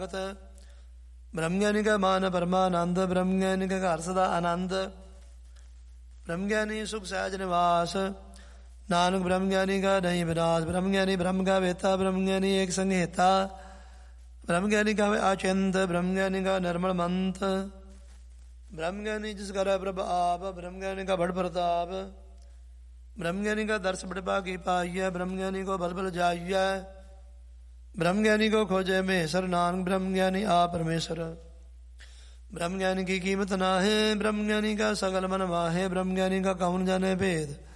ਬ੍ਰਹਮ ਗਿਆਨੀ ਕਾ ਮਾਨ ਪਰਮਾਨੰਦ, ਬ੍ਰਹਮ ਗਿਆਨੀ ਕਾ ਘਰ ਸਦਾ ਆਨੰਦ। ਬ੍ਰਹਮ ਗਿਆਨੀ ਸੁਖ ਸਹਿਜ ਨਿਵਾਸ, ਨਾਨਕ ਬ੍ਰਹਮ ਗਿਆਨੀ ਕਾ ਨਹੀਂ ਵਿਨਾਸ਼। ਬ੍ਰਹਮ ਗਿਆਨੀ ਬ੍ਰਹਮ ਕਾ ਵੇਤਾ, ਬ੍ਰਹਮ ਗਿਆਨੀ ਏਕ ਸੰਗ ਹੇਤਾ। ਬ੍ਰਹਮ ਗਿਆਨੀ ਕਾ ਆਚਿੰਤ, ਬ੍ਰਹਮ ਗਿਆਨੀ ਕਾ ਨਿਰਮਲ ਮੰਤ। ਬ੍ਰਹਮ ਗਿਆਨੀ ਜਿਸ ਕਰੇ ਪ੍ਰਭ ਆਪ, ਬ੍ਰਹਮ ਗਿਆਨੀ ਕਾ ਬੜ ਪ੍ਰਤਾਪ। ਬ੍ਰਹਮ ਗਿਆਨੀ ਕਾ ਦਰਸ ਬੜ ਭਾਗੀ ਪਾਈਐ, ਬ੍ਰਹਮ ਗਿਆਨੀ ਕੋ ਬਲ ਬਲ ਜਾਈਐ। ਬ੍ਰਹਮ ਗਿਆਨੀ ਕੋ ਖੋਜੇ ਮਹੇਸਰ, ਨਾਨਕ ਬ੍ਰਹਮ ਗਿਆਨੀ ਆਪ ਪਰਮੇਸ਼ਰ। ਬ੍ਰਹਮ ਗਿਆਨੀ ਕੀ ਕੀਮਤ ਨਾਹੇ, ਬ੍ਰਹਮ ਗਿਆਨੀ ਕਾ ਸਗਲ ਮਨ ਮਾਹੇ। ਬ੍ਰਹਮ ਗਿਆਨੀ ਕਾ ਕਉਨ ਜਾਣੇ ਭੇਦ,